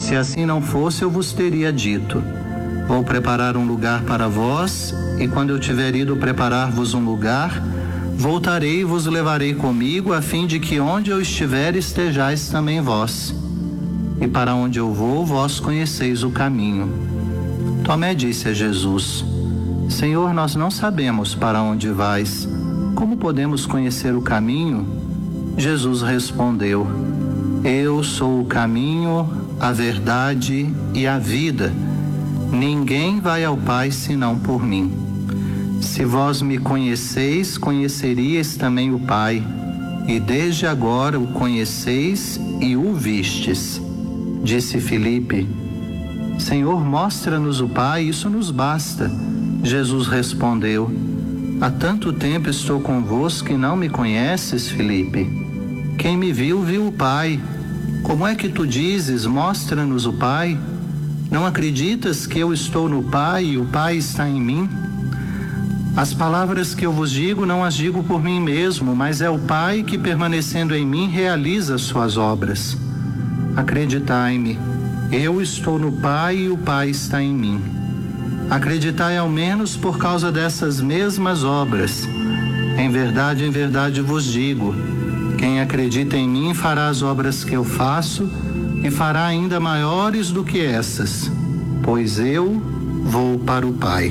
Se assim não fosse, eu vos teria dito: vou preparar um lugar para vós, e quando eu tiver ido preparar-vos um lugar, voltarei e vos levarei comigo, a fim de que onde eu estiver estejais também vós. E para onde eu vou, vós conheceis o caminho. Tomé disse a Jesus: Senhor, nós não sabemos para onde vais. Como podemos conhecer o caminho? Jesus respondeu: Eu sou o caminho, a verdade e a vida. Ninguém vai ao Pai senão por mim. Se vós me conheceis, conheceríeis também o Pai, e desde agora o conheceis e o vistes. Disse Filipe: Senhor, mostra-nos o Pai, isso nos basta. Jesus respondeu: Há tanto tempo estou convosco e não me conheces, Filipe? Quem me viu, viu o Pai. Como é que tu dizes, mostra-nos o Pai? Não acreditas que eu estou no Pai e o Pai está em mim? As palavras que eu vos digo, não as digo por mim mesmo, mas é o Pai que, permanecendo em mim, realiza as suas obras. Acreditai-me, eu estou no Pai e o Pai está em mim. Acreditai ao menos por causa dessas mesmas obras. Em verdade vos digo: quem acredita em mim fará as obras que eu faço e fará ainda maiores do que essas, pois eu vou para o Pai.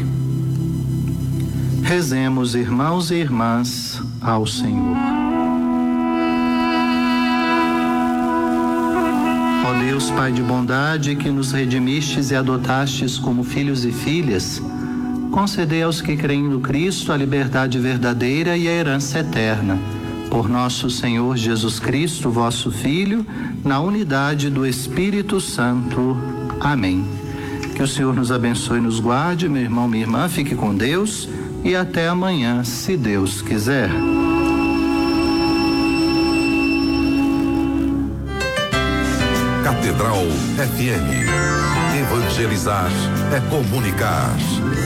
Rezemos, irmãos e irmãs, ao Senhor. Ó Deus, Pai de bondade, que nos redimistes e adotastes como filhos e filhas, concedei aos que creem no Cristo a liberdade verdadeira e a herança eterna. Por nosso Senhor Jesus Cristo, vosso Filho, na unidade do Espírito Santo. Amém. Que o Senhor nos abençoe e nos guarde, meu irmão, minha irmã, fique com Deus e até amanhã, se Deus quiser. Catedral FM. Evangelizar é comunicar.